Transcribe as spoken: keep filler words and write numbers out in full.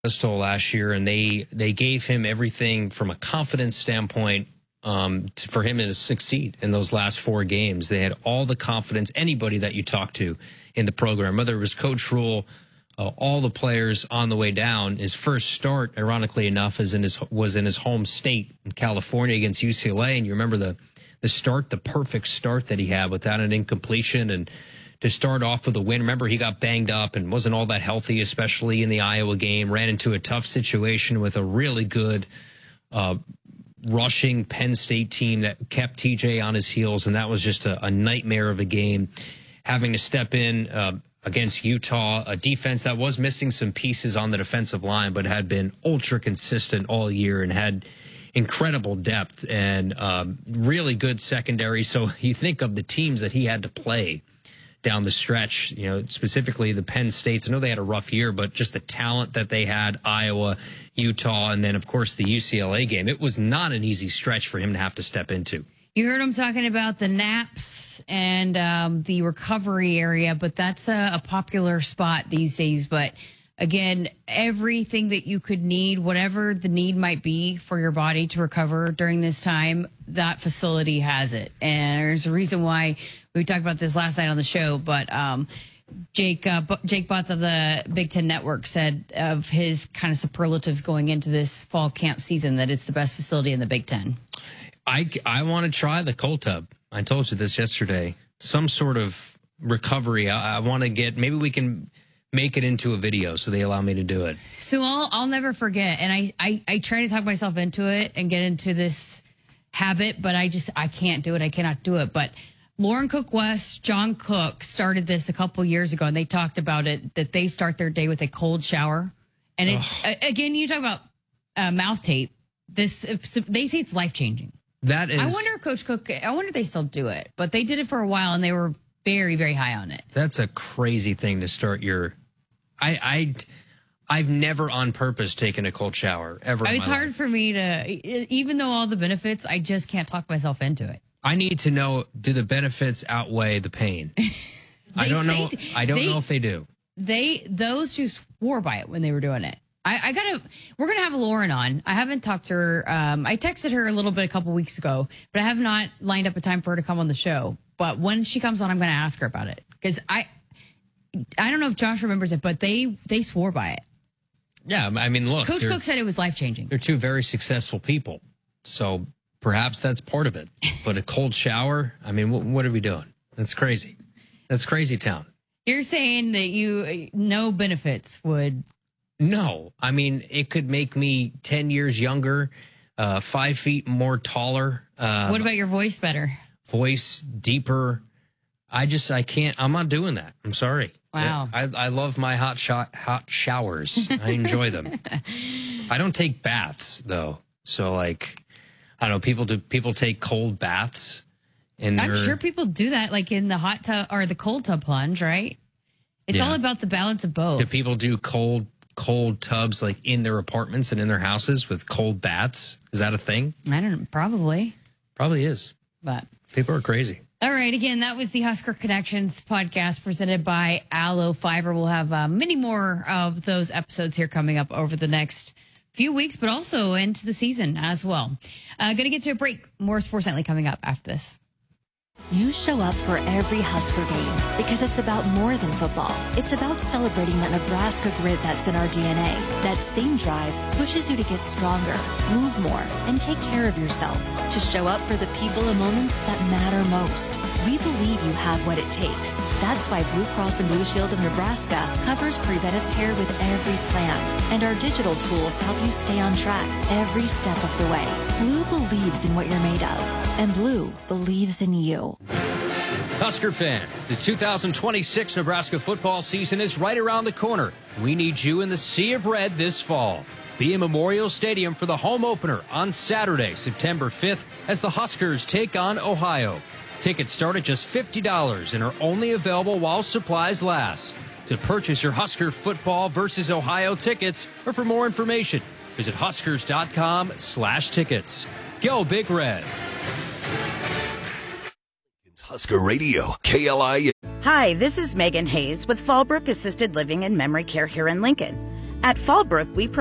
Bristol last year, and they they gave him everything from a confidence standpoint um, to, for him to succeed in those last four games. They had all the confidence, anybody that you talk to in the program, whether it was Coach Rule, uh, all the players on the way down. His first start, ironically enough, is in his was in his home state in California against U C L A, and you remember the the start, the perfect start that he had without an incompletion, and to start off with a win. Remember, he got banged up and wasn't all that healthy, especially in the Iowa game. Ran into a tough situation with a really good uh, rushing Penn State team that kept T J on his heels, and that was just a, a nightmare of a game. Having to step in uh, against Utah, a defense that was missing some pieces on the defensive line, but had been ultra consistent all year and had incredible depth and um, really good secondary. So you think of the teams that he had to play down the stretch, you know, specifically the Penn States. I know they had a rough year, but just the talent that they had, Iowa, Utah, and then, of course, the U C L A game. It was not an easy stretch for him to have to step into. You heard him talking about the naps and um, the recovery area, but that's a, a popular spot these days. But again, everything that you could need, whatever the need might be for your body to recover during this time, that facility has it. And there's a reason why we talked about this last night on the show, but um, Jake uh, B- Jake Botts of the Big Ten Network said of his kind of superlatives going into this fall camp season that it's the best facility in the Big Ten. I, I want to try the cold tub. I told you this yesterday. Some sort of recovery. I, I want to get, maybe we can make it into a video so they allow me to do it. So I'll, I'll never forget. And I, I, I try to talk myself into it and get into this habit, but I just, I can't do it. I cannot do it. But Lauren Cook West, John Cook started this a couple years ago, and they talked about it, that they start their day with a cold shower. And it's, Ugh. again, you talk about uh, mouth tape. This, they say it's life-changing. That is. I wonder if Coach Cook, I wonder if they still do it, but they did it for a while, and they were very, very high on it. That's a crazy thing to start your, I, I, I've never on purpose taken a cold shower ever. It's hard life. for me to, even though all the benefits, I just can't talk myself into it. I need to know, do the benefits outweigh the pain? I don't know. I don't they, know if they do. They, those two swore by it when they were doing it. I, I gotta, we're gonna have Lauren on. I haven't talked to her. Um, I texted her a little bit a couple weeks ago, but I have not lined up a time for her to come on the show. But when she comes on, I'm gonna ask her about it. Cause I, I don't know if Josh remembers it, but they, they swore by it. Yeah. I mean, look, Coach Cook said it was life changing. They're two very successful people. So perhaps that's part of it. But a cold shower, I mean, what, what are we doing? That's crazy. That's crazy town. You're saying that you, no benefits would. No. I mean, it could make me ten years younger, uh, five feet more taller. Uh, what about your voice better? Voice deeper. I just, I can't, I'm not doing that. I'm sorry. Wow. I, I love my hot shot, hot showers. I enjoy them. I don't take baths though. So like, I don't know, people do, people take cold baths. And I'm sure people do that, like in the hot tub or the cold tub plunge, right? It's yeah. all about the balance of both. Do people do cold, cold tubs like in their apartments and in their houses with cold baths? Is that a thing? I don't know. Probably. Probably is. But people are crazy. All right. Again, that was the Husker Connections podcast presented by Allo Fiber. We'll have uh, many more of those episodes here coming up over the next few weeks, but also into the season as well. Uh, going to get to a break. More Sports Nightly coming up after this. You show up for every Husker game because it's about more than football. It's about celebrating that Nebraska grit that's in our D N A. That same drive pushes you to get stronger, move more, and take care of yourself. To show up for the people and moments that matter most. We believe you have what it takes. That's why Blue Cross and Blue Shield of Nebraska covers preventive care with every plan. And our digital tools help you stay on track every step of the way. Blue believes in what you're made of. And Blue believes in you. Husker fans, the two thousand twenty-six Nebraska football season is right around the corner. We need you in the Sea of Red this fall. Be in Memorial Stadium for the home opener on Saturday, September fifth, as the Huskers take on Ohio. Tickets start at just fifty dollars and are only available while supplies last. To purchase your Husker football versus Ohio tickets, or for more information, visit huskers.com slash tickets. Go Big Red. Husker Radio, K L I. Hi, this is Megan Hayes with Fallbrook Assisted Living and Memory Care here in Lincoln. At Fallbrook, we